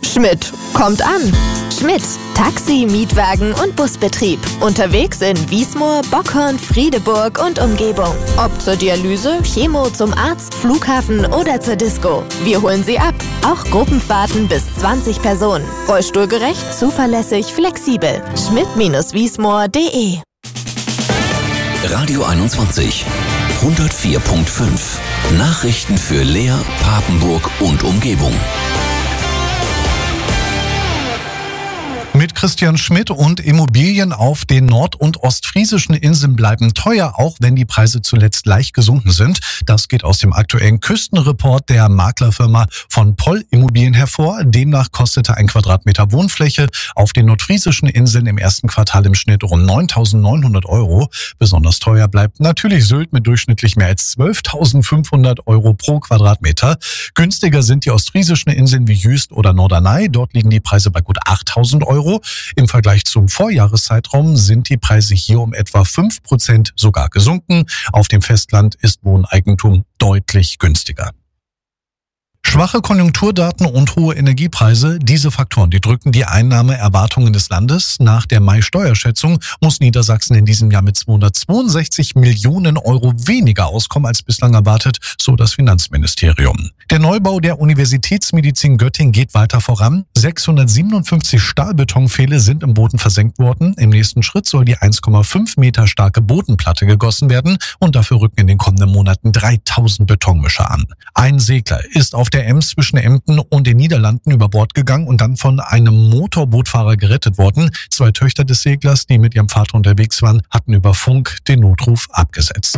Schmidt kommt an. Schmidt, Taxi, Mietwagen und Busbetrieb. Unterwegs in Wiesmoor, Bockhorn, Friedeburg und Umgebung. Ob zur Dialyse, Chemo, zum Arzt, Flughafen oder zur Disco. Wir holen Sie ab. Auch Gruppenfahrten bis 20 Personen. Rollstuhlgerecht, zuverlässig, flexibel. Schmidt-Wiesmoor.de. Radio 21 104.5. Nachrichten für Leer, Papenburg und Umgebung. Mit Christian Schmidt und Immobilien auf den nord- und ostfriesischen Inseln bleiben teuer, auch wenn die Preise zuletzt leicht gesunken sind. Das geht aus dem aktuellen Küstenreport der Maklerfirma von Poll Immobilien hervor. Demnach kostete ein Quadratmeter Wohnfläche auf den nordfriesischen Inseln im ersten Quartal im Schnitt rund 9.900 Euro. Besonders teuer bleibt natürlich Sylt mit durchschnittlich mehr als 12.500 Euro pro Quadratmeter. Günstiger sind die ostfriesischen Inseln wie Jüst oder Norderney. Dort liegen die Preise bei gut 8.000 Euro. Im Vergleich zum Vorjahreszeitraum sind die Preise hier um etwa 5% sogar gesunken. Auf dem Festland ist Wohneigentum deutlich günstiger. Schwache Konjunkturdaten und hohe Energiepreise, diese Faktoren, die drücken die Einnahmeerwartungen des Landes. Nach der Mai-Steuerschätzung muss Niedersachsen in diesem Jahr mit 262 Millionen Euro weniger auskommen als bislang erwartet, so das Finanzministerium. Der Neubau der Universitätsmedizin Göttingen geht weiter voran. 657 Stahlbetonpfähle sind im Boden versenkt worden. Im nächsten Schritt soll die 1,5 Meter starke Bodenplatte gegossen werden und dafür rücken in den kommenden Monaten 3000 Betonmischer an. Ein Segler ist auf der Ems zwischen Emden und den Niederlanden über Bord gegangen und dann von einem Motorbootfahrer gerettet worden. 2 Töchter des Seglers, die mit ihrem Vater unterwegs waren, hatten über Funk den Notruf abgesetzt.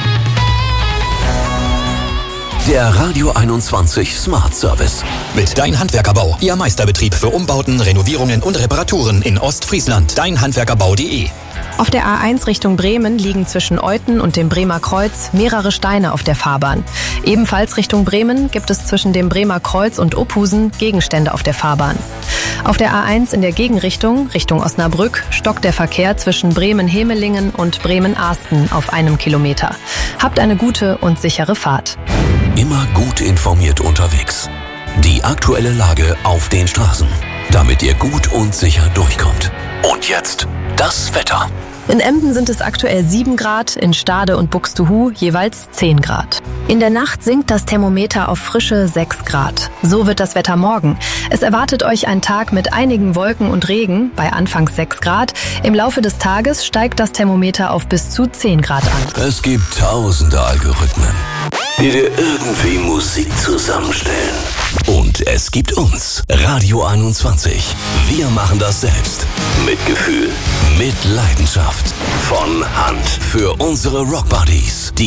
Der Radio 21 Smart Service. Mit Dein Handwerkerbau, Ihr Meisterbetrieb für Umbauten, Renovierungen und Reparaturen in Ostfriesland. Deinhandwerkerbau.de. Auf der A1 Richtung Bremen liegen zwischen Euthen und dem Bremer Kreuz mehrere Steine auf der Fahrbahn. Ebenfalls Richtung Bremen gibt es zwischen dem Bremer Kreuz und Opusen Gegenstände auf der Fahrbahn. Auf der A1 in der Gegenrichtung, Richtung Osnabrück, stockt der Verkehr zwischen Bremen-Hemelingen und Bremen-Ahsten auf 1 Kilometer. Habt eine gute und sichere Fahrt. Immer gut informiert unterwegs. Die aktuelle Lage auf den Straßen, damit ihr gut und sicher durchkommt. Und jetzt das Wetter. In Emden sind es aktuell 7 Grad, in Stade und Buxtehude jeweils 10 Grad. In der Nacht sinkt das Thermometer auf frische 6 Grad. So wird das Wetter morgen. Es erwartet euch ein Tag mit einigen Wolken und Regen, bei anfangs 6 Grad. Im Laufe des Tages steigt das Thermometer auf bis zu 10 Grad an. Es gibt tausende Algorithmen, die dir irgendwie Musik zusammenstellen. Und es gibt uns, Radio 21. Wir machen das selbst. Mit Gefühl, mit Leidenschaft. Von Hand. Für unsere Rockbuddies, die